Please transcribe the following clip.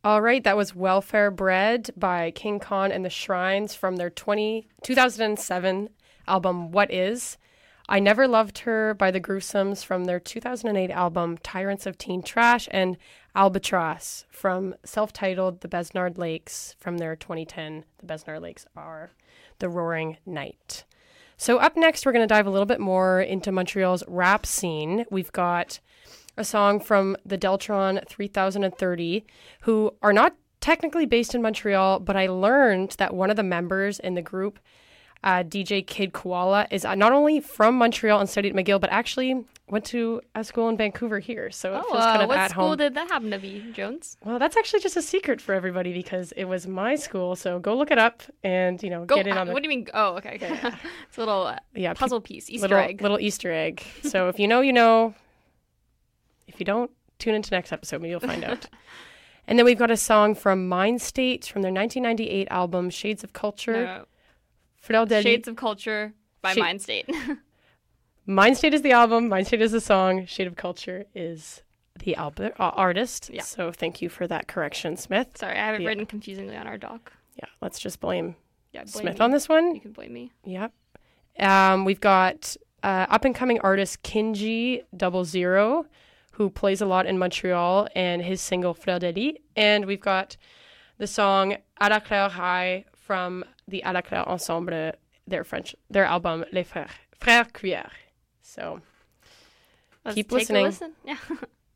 All right, that was Welfare Bread by King Khan and the Shrines from their 2007 album What Is. I Never Loved Her by the Gruesomes from their 2008 album Tyrants of Teen Trash, and Albatross from self-titled The Besnard Lakes from their 2010 The Besnard Lakes Are the Roaring Night. So up next, we're going to dive a little bit more into Montreal's rap scene. We've got a song from the Deltron 3030, who are not technically based in Montreal, but I learned that one of the members in the group, DJ Kid Koala, is not only from Montreal and studied at McGill, but actually went to a school in Vancouver here. So it feels kind of what at school home. did that happen to be, Jones? Well, that's actually just a secret for everybody because it was my school. So go look it up and, get in on the... What do you mean? Oh, okay. Yeah. It's a little puzzle piece, Easter egg. Little Easter egg. So if you know, you know. If you don't, tune into next episode. Maybe you'll find out. And then we've got a song from Mind State from their 1998 album Shades of Culture. No. Fleur de Lis. Shades of Culture by Mind State. Mind State is the album. Mind State is the song. Shade of Culture is the artist. Yeah. So thank you for that correction, Smith. Sorry, I have it written confusingly on our doc. Yeah, let's just blame Blame Smith me. on this one. You can blame me. Yep. We've got up-and-coming artist Kinji 00, who plays a lot in Montreal, and his single Fleur de Lis. And we've got the song À la Claire High from the À la Claire Ensemble, their album Les Frères Cuillère. So Let's keep take listening. A listen. Yeah.